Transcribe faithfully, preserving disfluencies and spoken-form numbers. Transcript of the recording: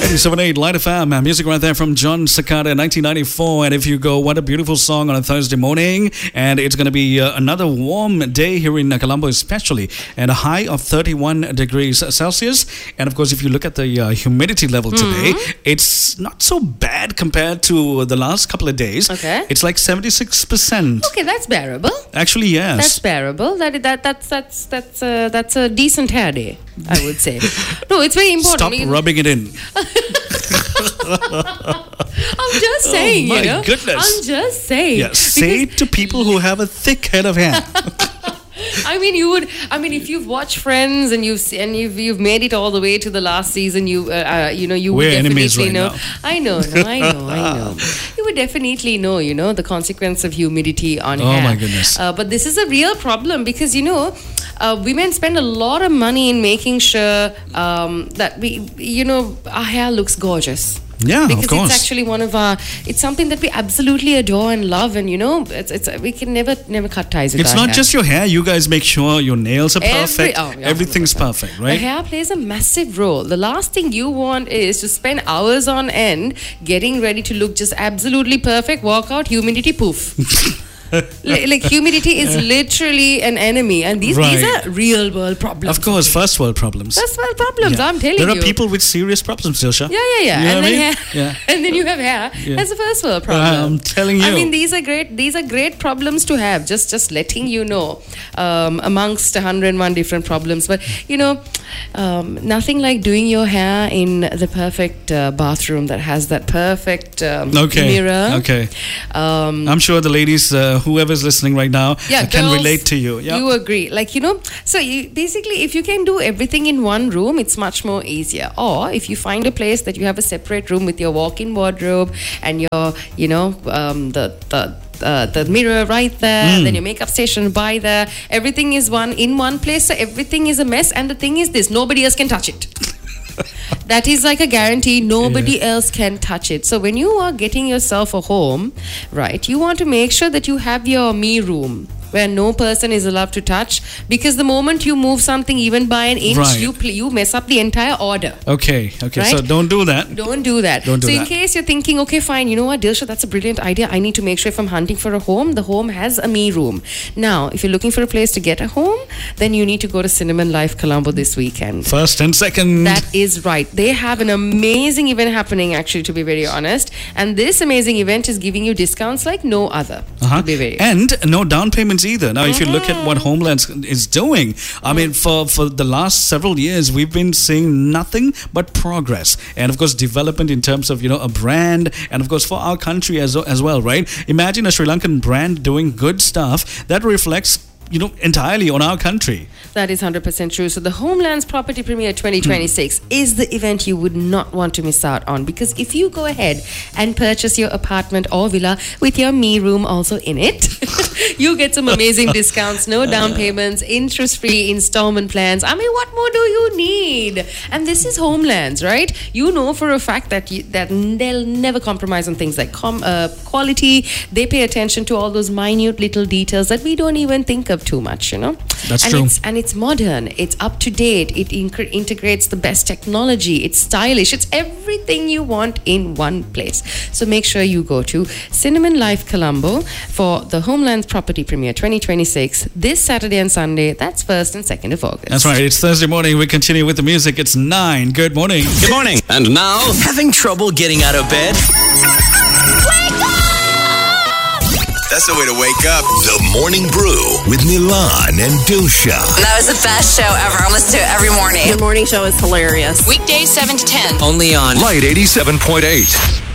eighty-seven point eight Light F M. Music right there from John Cicada, nineteen ninety-four. And if you go, what a beautiful song on a Thursday morning. And it's going to be uh, another warm day here in uh, Colombo especially. And a high of thirty-one degrees Celsius. And of course, if you look at the uh, humidity level today, mm-hmm. it's not so bad compared to the last couple of days. Okay. It's like seventy-six percent. Okay, that's bearable. Actually, yes. That's bearable. That that that's that's that's uh, that's a decent hair day, I would say. No, it's very important. Stop because rubbing it in. I'm just saying, oh my you know. goodness. I'm just saying. Yes, say it to people who have a thick head of hair. I mean, you would. I mean, if you've watched Friends and you've and you've you've made it all the way to the last season, you uh, uh, you know you We're would definitely right know. Now. I know, no, I know, I know. You would definitely know, you know, the consequence of humidity on oh hair. Oh my goodness! Uh, but this is a real problem because you know. Uh, women spend a lot of money in making sure um, that we, you know, our hair looks gorgeous. Yeah, because of course. It's actually one of our. It's something that we absolutely adore and love, and you know, it's it's we can never never cut ties with. It's our not hair. just your hair. You guys make sure your nails are perfect. Every, oh, yeah, Everything's one hundred percent. perfect, right? The hair plays a massive role. The last thing you want is to spend hours on end getting ready to look just absolutely perfect. Walk out, humidity, poof. like, like humidity is literally an enemy, and these right. these are real world problems. Of course, first world problems. First world problems. Yeah. I'm telling there you. There are people with serious problems, Dilsha. Yeah, yeah, yeah. You know and then I mean? hair, yeah. and then you have hair. Yeah. That's a first world problem. I'm telling you. I mean, these are great. These are great problems to have. Just just letting you know, um, amongst one hundred and one different problems. But you know, um, nothing like doing your hair in the perfect uh, bathroom that has that perfect um, okay. mirror. Okay. Um, I'm sure the ladies, uh, whoever's listening right now, yeah, uh, can girls, relate to you. Yeah. You agree. Like, you know, so you, basically, if you can do everything in one room, it's much more easier. Or if you find a place that you have a separate room with your walk-in wardrobe and your, you know, um, the, the Uh, the mirror right there, mm. then your makeup station by there. Everything is one in one place, so everything is a mess. And the thing is this, nobody else can touch it. That is like a guarantee. Nobody yeah. else can touch it. So when you are getting yourself a home, right, you want to make sure that you have your me room where no person is allowed to touch, because the moment you move something even by an inch, right. you pl- you mess up the entire order. Okay, okay. Right? So don't do that. Don't do that. Don't do so in that. case you're thinking, okay, fine, you know what, Dilsha, that's a brilliant idea. I need to make sure if I'm hunting for a home, the home has a me room. Now, if you're looking for a place to get a home, then you need to go to Cinnamon Life Colombo this weekend. First and second. That is right. They have an amazing event happening, actually, to be very honest. And this amazing event is giving you discounts like no other. Uh-huh. To be very and no down payments either. Now, mm-hmm. if you look at what Homelands is doing, I mean, for, for the last several years, we've been seeing nothing but progress. And of course, development in terms of, you know, a brand, and of course, for our country as, as well, right? Imagine a Sri Lankan brand doing good stuff that reflects, you know, entirely on our country. That is one hundred percent true. So the Homelands Property Premiere twenty twenty-six mm. is the event you would not want to miss out on, because if you go ahead and purchase your apartment or villa with your me room also in it, you get some amazing discounts, no down payments, interest-free installment plans. I mean, what more do you need? And this is Homelands, right? You know for a fact that you, that they'll never compromise on things like com, uh, quality. They pay attention to all those minute little details that we don't even think of too much, you know. That's and true. It's, and it's modern. It's up to date. It inc- integrates the best technology. It's stylish. It's everything you want in one place. So make sure you go to Cinnamon Life Colombo for the Homelands Property Premiere twenty twenty-six this Saturday and Sunday. That's first and second of August. That's right. It's Thursday morning. We continue with the music. It's nine. Good morning. Good morning. And now, having trouble getting out of bed? That's the way to wake up. The Morning Brew with Milan and Dilsha. That was the best show ever. I listen to it every morning. The morning show is hilarious. Weekdays seven to ten. Only on Light eighty-seven point eight.